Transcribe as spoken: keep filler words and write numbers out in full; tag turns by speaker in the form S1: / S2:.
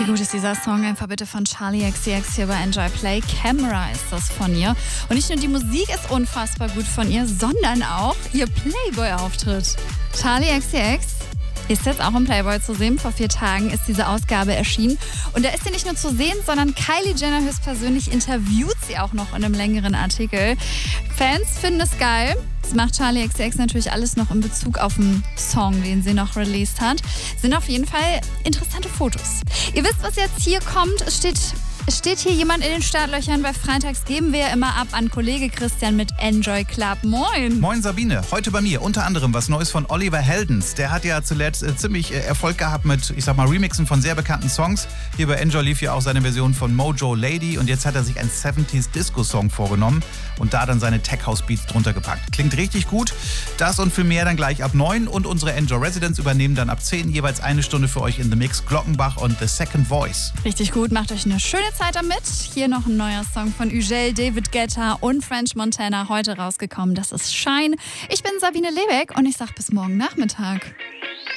S1: Wie gut ist dieser Song? Einfach bitte von Charli X C X hier bei Enjoy Play. Camera ist das von ihr. Und nicht nur die Musik ist unfassbar gut von ihr, sondern auch ihr Playboy-Auftritt. Charli X C X ist jetzt auch im Playboy zu sehen. Vor vier Tagen ist diese Ausgabe erschienen. Und da ist sie nicht nur zu sehen, sondern Kylie Jenner höchstpersönlich interviewt sie auch noch in einem längeren Artikel. Fans finden es geil. Das macht Charli X C X natürlich alles noch in Bezug auf den Song, den sie noch released hat. Sind auf jeden Fall interessante Fotos. Ihr wisst, was jetzt hier kommt. Es steht... Es steht hier jemand in den Startlöchern. Bei Freitags geben wir immer ab an Kollege Christian mit Enjoy Club. Moin.
S2: Moin Sabine. Heute bei mir unter anderem was Neues von Oliver Heldens. Der hat ja zuletzt äh, ziemlich äh, Erfolg gehabt mit, ich sag mal, Remixen von sehr bekannten Songs. Hier bei Enjoy lief ja auch seine Version von Mojo Lady. Und jetzt hat er sich einen siebziger Disco-Song vorgenommen und da dann seine Tech-House-Beats drunter gepackt. Klingt richtig gut. Das und viel mehr dann gleich ab neun. Und unsere Enjoy Residents übernehmen dann ab zehn jeweils eine Stunde für euch in The Mix. Glockenbach und The Second Voice.
S1: Richtig gut. Macht euch eine schöne Zeit damit. Hier noch ein neuer Song von Ugel, David Guetta und French Montana heute rausgekommen. Das ist Shine. Ich bin Sabine Lebeck und ich sag bis morgen Nachmittag.